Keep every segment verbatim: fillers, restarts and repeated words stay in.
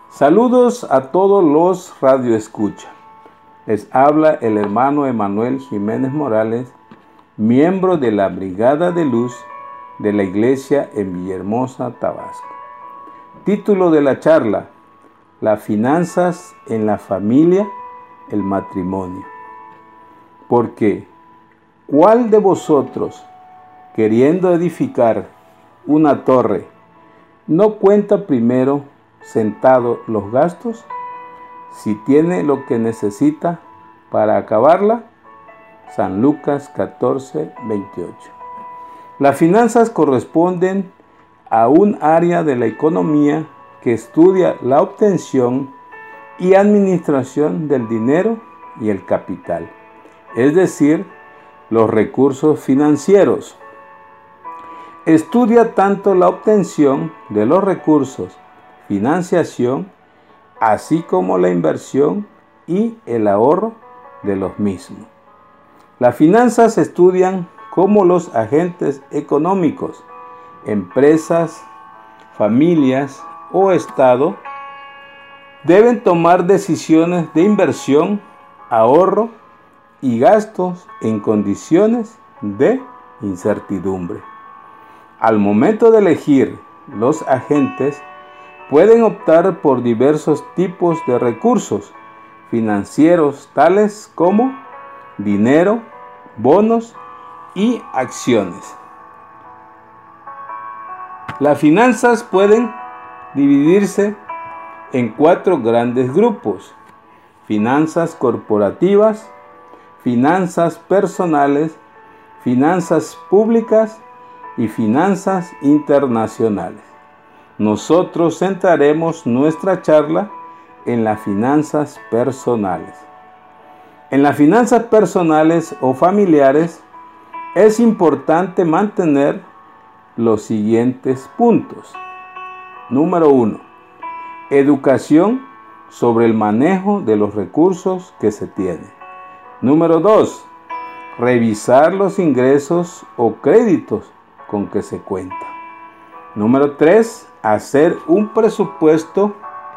Saludos a todos los radioescucha. Les habla el hermano Emanuel Jiménez Morales, miembro de la Brigada de Luz de la Iglesia en Villahermosa, Tabasco. Título de la charla: Las finanzas en la familia, el matrimonio. Porque, ¿cuál de vosotros, queriendo edificar una torre, no cuenta primero sentado los gastos, si tiene lo que necesita para acabarla? San Lucas catorce, veintiocho. Las finanzas corresponden a un área de la economía que estudia la obtención y administración del dinero y el capital, es decir, los recursos financieros. Estudia tanto la obtención de los recursos, financiación, así como la inversión y el ahorro de los mismos. Las finanzas estudian cómo los agentes económicos, empresas, familias o Estado deben tomar decisiones de inversión, ahorro y gastos en condiciones de incertidumbre. Al momento de elegir los agentes, pueden optar por diversos tipos de recursos financieros tales como dinero, bonos y acciones. Las finanzas pueden dividirse en cuatro grandes grupos: finanzas corporativas, finanzas personales, finanzas públicas y finanzas internacionales. Nosotros centraremos nuestra charla en las finanzas personales. En las finanzas personales o familiares es importante mantener los siguientes puntos. Número uno. Educación sobre el manejo de los recursos que se tienen. Número dos. Revisar los ingresos o créditos con que se cuenta. Número tres. Hacer un presupuesto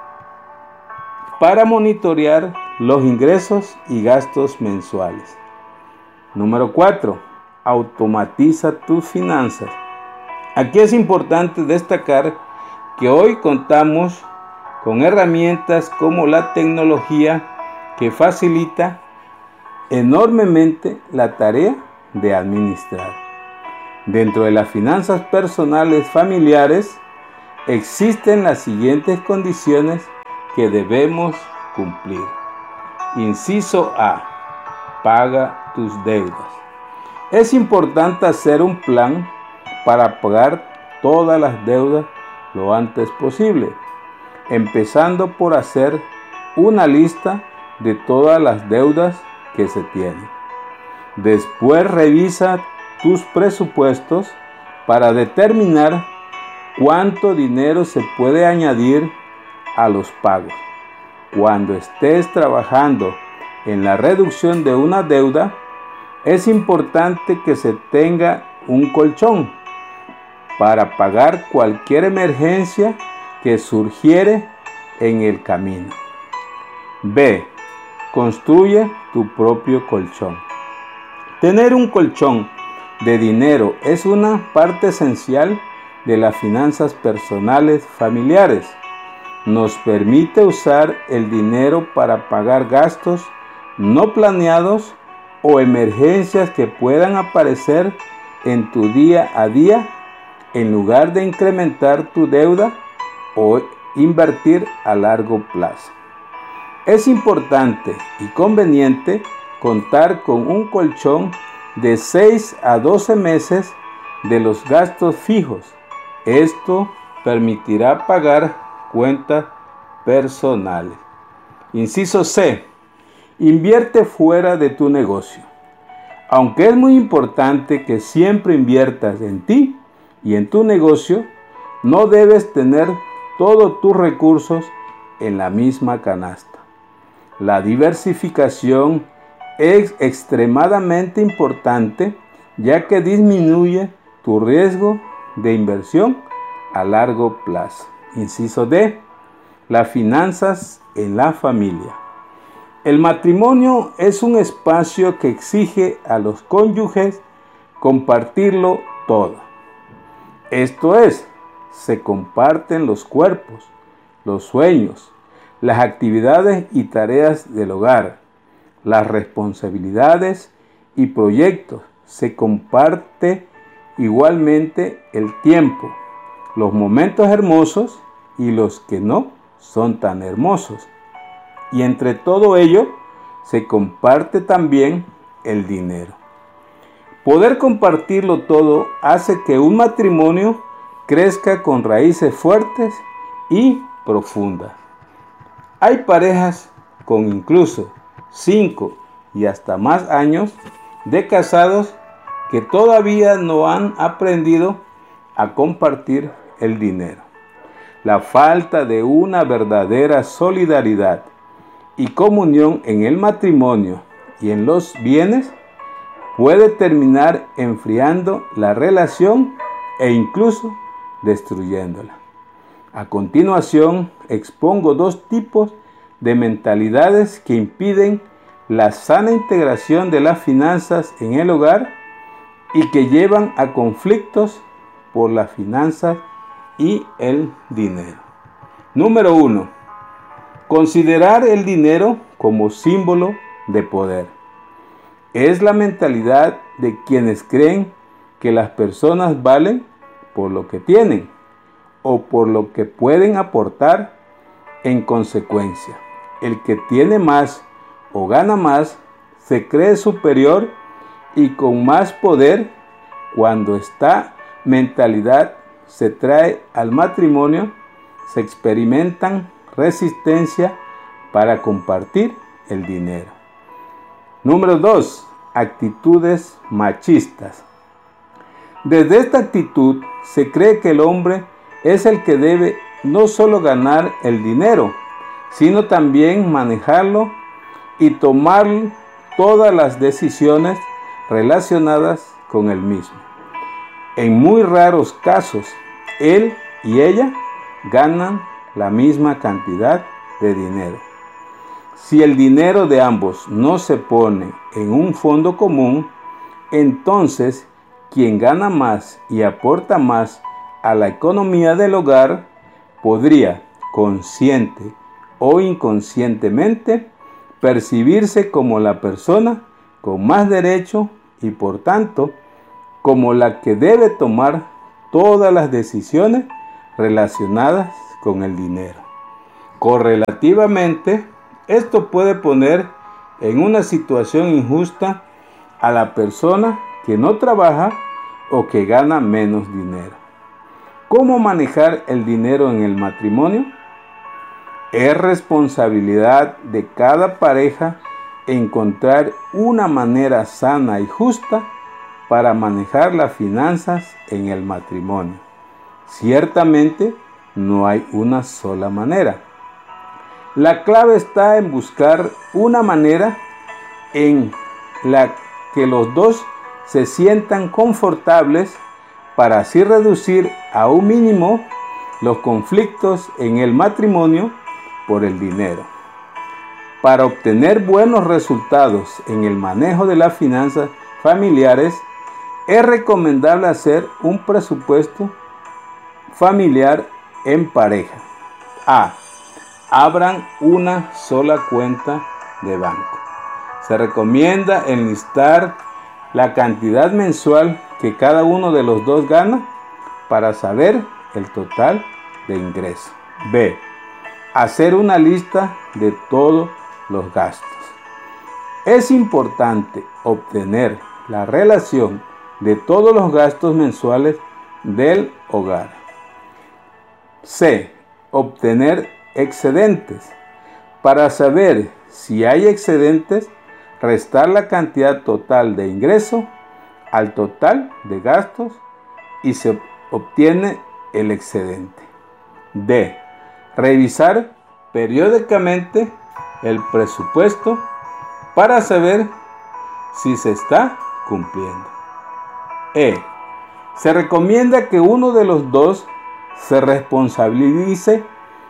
para monitorear los ingresos y gastos mensuales. Número cuatro. Automatiza tus finanzas. Aquí es importante destacar que hoy contamos con herramientas como la tecnología que facilita enormemente la tarea de administrar. Dentro de las finanzas personales familiares existen las siguientes condiciones que debemos cumplir. Inciso A. Paga tus deudas. Es importante hacer un plan para pagar todas las deudas lo antes posible, empezando por hacer una lista de todas las deudas que se tienen. Después revisa tus presupuestos para determinar cuánto dinero se puede añadir a los pagos. Cuando estés trabajando en la reducción de una deuda, es importante que se tenga un colchón para pagar cualquier emergencia que surgiere en el camino. B. Construye tu propio colchón. Tener un colchón de dinero es una parte esencial de las finanzas personales familiares. Nos permite usar el dinero para pagar gastos no planeados o emergencias que puedan aparecer en tu día a día, en lugar de incrementar tu deuda o invertir a largo plazo. Es importante y conveniente contar con un colchón de seis a doce meses de los gastos fijos. Esto permitirá pagar cuentas personales. Inciso C. Invierte fuera de tu negocio. Aunque es muy importante que siempre inviertas en ti y en tu negocio, no debes tener todos tus recursos en la misma canasta. La diversificación es extremadamente importante, ya que disminuye tu riesgo de inversión a largo plazo. Inciso D. las finanzas en la familia. El matrimonio es un espacio que exige a los cónyuges compartirlo todo. Esto es, se comparten los cuerpos, los sueños, las actividades y tareas del hogar, las responsabilidades y proyectos. Se comparte igualmente el tiempo, los momentos hermosos y los que no son tan hermosos. Y entre todo ello se comparte también el dinero. Poder compartirlo todo hace que un matrimonio crezca con raíces fuertes y profundas. Hay parejas con incluso cinco y hasta más años de casados que todavía no han aprendido a compartir el dinero. La falta de una verdadera solidaridad y comunión en el matrimonio y en los bienes puede terminar enfriando la relación e incluso destruyéndola. A continuación, expongo dos tipos de mentalidades que impiden la sana integración de las finanzas en el hogar y que llevan a conflictos por las finanzas y el dinero. Número uno. Considerar el dinero como símbolo de poder. Es la mentalidad de quienes creen que las personas valen por lo que tienen o por lo que pueden aportar. En consecuencia, el que tiene más o gana más se cree superior y con más poder. Cuando esta mentalidad se trae al matrimonio, se experimentan resistencia para compartir el dinero. Número dos. Actitudes machistas. Desde esta actitud se cree que el hombre es el que debe no solo ganar el dinero, sino también manejarlo y tomar todas las decisiones relacionadas con el mismo. En muy raros casos, él y ella ganan la misma cantidad de dinero. Si el dinero de ambos no se pone en un fondo común, entonces quien gana más y aporta más a la economía del hogar podría, consciente o inconscientemente, percibirse como la persona con más derecho y por tanto como la que debe tomar todas las decisiones relacionadas con el dinero. Correlativamente, esto puede poner en una situación injusta a la persona que no trabaja o que gana menos dinero. ¿Cómo manejar el dinero en el matrimonio? Es responsabilidad de cada pareja encontrar una manera sana y justa para manejar las finanzas en el matrimonio. Ciertamente no hay una sola manera. La clave está en buscar una manera en la que los dos se sientan confortables para así reducir a un mínimo los conflictos en el matrimonio por el dinero. Para obtener buenos resultados en el manejo de las finanzas familiares, es recomendable hacer un presupuesto familiar en pareja. A. Abran una sola cuenta de banco. Se recomienda enlistar la cantidad mensual que cada uno de los dos gana para saber el total de ingresos. B. Hacer una lista de todos los gastos. Es importante obtener la relación de todos los gastos mensuales del hogar. C. Obtener excedentes. Para saber si hay excedentes, restar la cantidad total de ingreso al total de gastos y se obtiene el excedente. D. Revisar periódicamente el presupuesto para saber si se está cumpliendo. E. Se recomienda que uno de los dos se responsabilice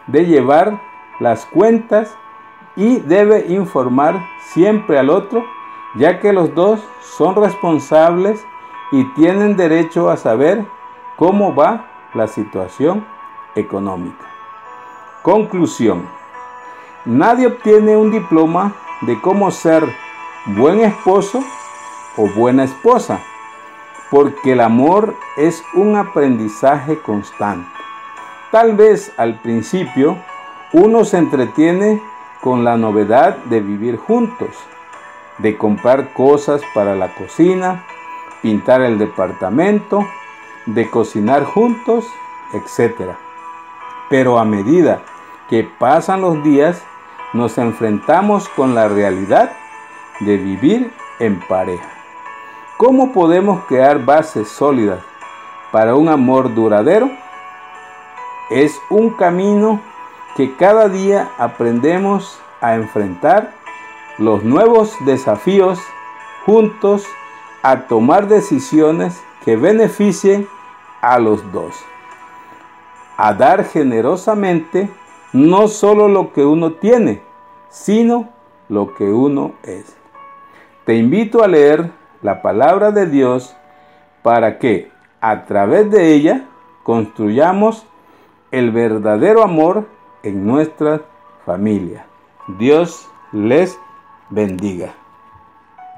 de llevar las cuentas y debe informar siempre al otro, ya que los dos son responsables y tienen derecho a saber cómo va la situación económica. Conclusión. Nadie obtiene un diploma de cómo ser buen esposo o buena esposa, porque el amor es un aprendizaje constante. Tal vez al principio uno se entretiene con la novedad de vivir juntos, de comprar cosas para la cocina, pintar el departamento, de cocinar juntos, etcétera. Pero a medida que pasan los días, nos enfrentamos con la realidad de vivir en pareja. ¿Cómo podemos crear bases sólidas para un amor duradero? Es un camino que cada día aprendemos a enfrentar los nuevos desafíos juntos, a tomar decisiones que beneficien a los dos, a dar generosamente no solo lo que uno tiene, sino lo que uno es. Te invito a leer la palabra de Dios para que a través de ella construyamos el verdadero amor en nuestra familia. Dios les bendiga.